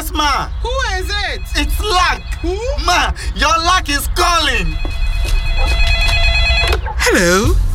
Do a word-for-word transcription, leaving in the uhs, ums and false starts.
Yes, ma. Who is it? It's Luck. Who? Ma, your luck is calling. Hello.